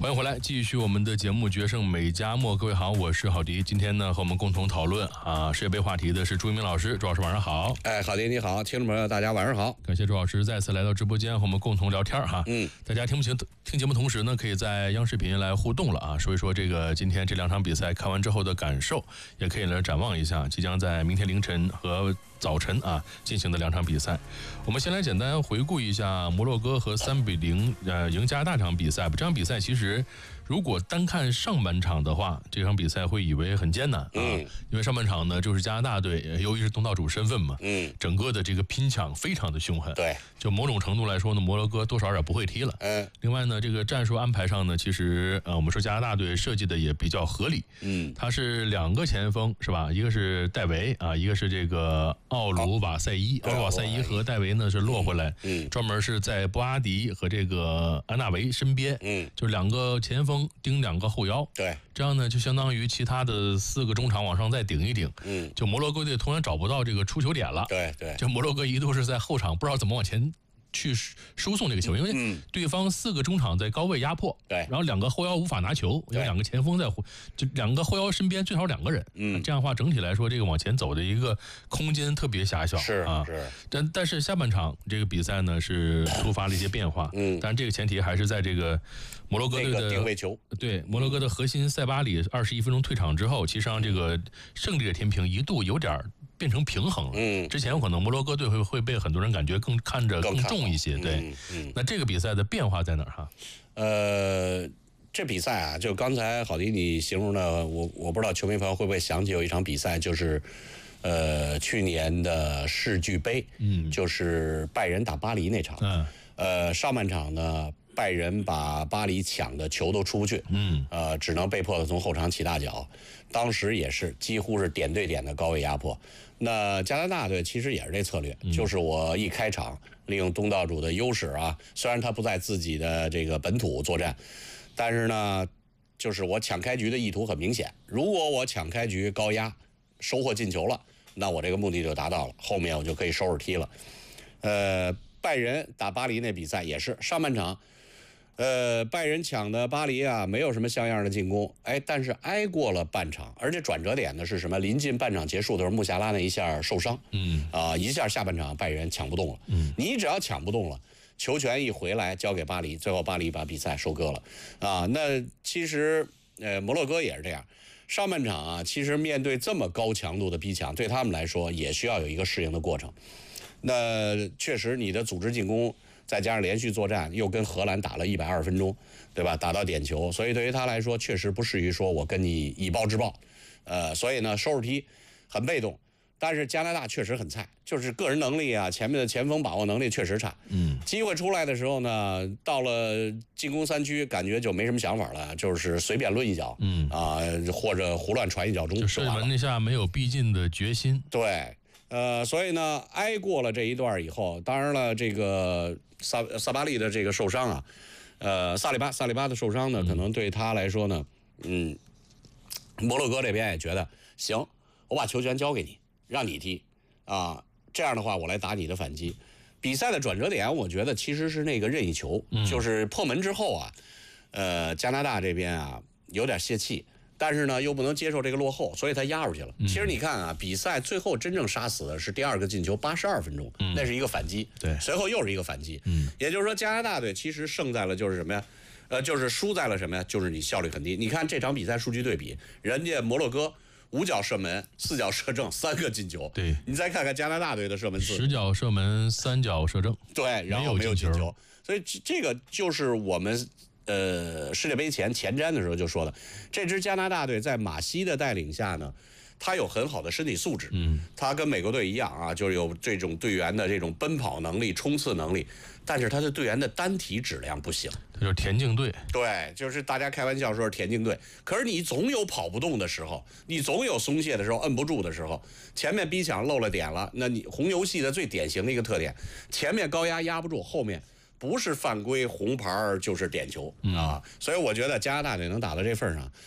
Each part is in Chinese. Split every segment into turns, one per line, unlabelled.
欢迎回来，继续我们的节目《决胜美加墨》。各位好，我是郝迪。今天呢，和我们共同讨论世界杯话题的是朱一鸣老师。朱老师晚上好。
郝迪你好，听众朋友大家晚上好。
感谢朱老师再次来到直播间和我们共同聊天哈。大家听节目同时呢，可以在央视频来互动了啊，说一说这个今天这两场比赛看完之后的感受，也可以来展望一下即将在明天凌晨和早晨进行的两场比赛。我们先来简单回顾一下摩洛哥和3-0赢加拿大这场比赛。这场比赛其实如果单看上半场的话，这场比赛会以为很艰难因为上半场呢就是加拿大队由于是东道主身份嘛，整个的这个拼抢非常的凶狠。
对，
就某种程度来说呢，摩洛哥多少有点不会踢了。另外呢，这个战术安排上呢，其实我们说加拿大队设计的也比较合理。他是两个前锋是吧？一个是戴维一个是这个奥鲁瓦塞伊。奥鲁瓦塞伊和戴维呢是落回来，专门是在布阿迪和这个安纳维身边，就两个前锋盯两个后腰。
对，
这样呢就相当于其他的4个中场往上再顶一顶。就摩洛哥队突然找不到这个出球点了。
对，
就摩洛哥一度是在后场不知道怎么往前去输送这个球，因为对方4个中场在高位压迫，
对，
然后2个后腰无法拿球，有2个前锋在，就2个后腰身边最少2个人，这样的话整体来说这个往前走的一个空间特别狭小，
是。
但是下半场这个比赛呢是突发了一些变化，但这个前提还是在这个摩洛哥队的
定位球，对，
摩洛哥的核心塞巴里21分钟退场之后，其实让这个胜利的天平一度有点变成平衡了。之前有可能摩洛哥队会被很多人感觉看着更重一些。对，那这个比赛的变化在哪儿哈？
这比赛就刚才郝迪你形容的，我不知道球迷朋友会不会想起有一场比赛，就是去年的世俱杯，就是拜仁打巴黎那场。上半场呢，拜仁把巴黎抢的球都出不去，只能被迫的从后场起大脚。当时也是几乎是点对点的高位压迫。那加拿大队其实也是这策略，就是我一开场利用东道主的优势虽然他不在自己的这个本土作战，但是呢，就是我抢开局的意图很明显。如果我抢开局高压收获进球了，那我这个目的就达到了，后面我就可以收拾踢了。拜仁打巴黎那比赛也是上半场，拜仁抢的巴黎没有什么像样的进攻，但是挨过了半场，而且转折点呢是什么？临近半场结束的时候，穆夏拉那一下受伤，一下下半场拜仁抢不动了。你只要抢不动了，球权一回来交给巴黎，最后巴黎把比赛收割了那其实摩洛哥也是这样，上半场其实面对这么高强度的逼抢，对他们来说也需要有一个适应的过程。那确实你的组织进攻再加上连续作战，又跟荷兰打了120分钟，对吧？打到点球，所以对于他来说确实不适于说我跟你以暴制暴，所以呢收拾踢很被动。但是加拿大确实很菜，就是个人能力前面的前锋把握能力确实差。机会出来的时候呢，到了进攻3区，感觉就没什么想法了，就是随便抡一脚，或者胡乱传一脚中，
就射门那下没有逼近的决心。
对。所以呢，挨过了这一段以后，当然了，这个萨巴利的这个受伤萨里巴的受伤呢，可能对他来说呢，摩洛哥这边也觉得行，我把球权交给你，让你踢这样的话我来打你的反击。比赛的转折点，我觉得其实是那个任意球，就是破门之后加拿大这边有点泄气。但是呢，又不能接受这个落后，所以他压出去了。其实你看比赛最后真正杀死的是第2个进球，82分钟，那是一个反击，
对，
随后又是一个反击，也就是说加拿大队其实胜在了就是什么呀？就是输在了什么呀？就是你效率很低。你看这场比赛数据对比，人家摩洛哥5脚射门，4脚射正，3个进球。
对，
你再看看加拿大队的射门次
，10脚射门，3脚射正，
对，然后没有进球。所以这个就是我们。世界杯前瞻的时候就说了，这支加拿大队在马西的带领下呢，他有很好的身体素质，他跟美国队一样就是有这种队员的这种奔跑能力、冲刺能力，但是他的队员的单体质量不行。
他就是田径队，
对，就是大家开玩笑说是田径队，可是你总有跑不动的时候，你总有松懈的时候，摁不住的时候，前面逼抢漏了点了，那你红牛系的最典型的一个特点，前面高压压不住，后面不是犯规红牌就是点球所以我觉得加拿大队能打到这份上，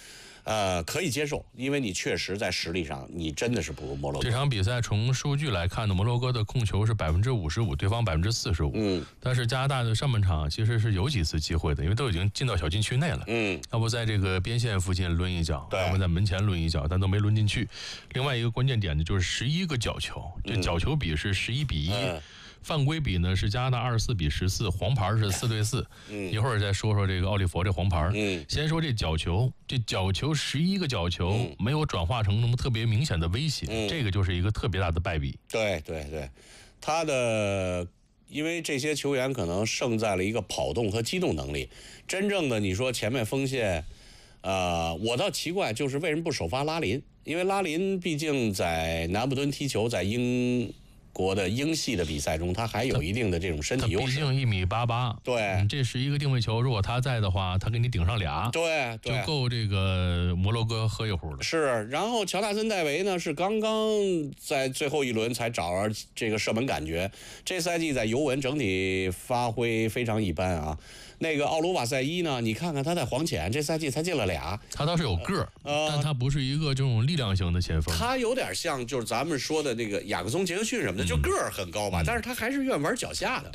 可以接受，因为你确实在实力上你真的是不如摩洛哥。
这场比赛从数据来看呢，摩洛哥的控球是55%，对方45%。但是加拿大的上半场其实是有几次机会的，因为都已经进到小禁区内了。要不在这个边线附近抡一脚，要不在门前抡一脚，但都没抡进去。另外一个关键点呢，就是11个角球，这角球比是11-1。犯规比呢是加拿大24-14，黄牌是4对4。一会儿再说说这个奥利弗这黄牌。先说这角球，11个角球没有转化成那么特别明显的威胁，这个就是一个特别大的败笔。
对，他的因为这些球员可能胜在了一个跑动和机动能力，真正的你说前面锋线，我倒奇怪，就是为什么不首发拉林？因为拉林毕竟在南安普敦踢球，在英国的英系的比赛中，他还有一定的这种身体优势。
毕竟1.88米。
对，
这是一个定位球，如果他在的话，他给你顶上俩，
对，
就够这个摩洛哥喝一壶了。
是，然后乔纳森戴维呢是刚刚在最后一轮才找着这个射门感觉，这赛季在尤文整体发挥非常一般啊。那个奥卢瓦塞伊呢？你看看他在黄潜这赛季才进了俩，
他倒是有个儿，但他不是一个这种力量型的前锋。
他有点像就是咱们说的那个雅克松·杰克逊什么的，就个儿很高吧，但是他还是愿玩脚下的。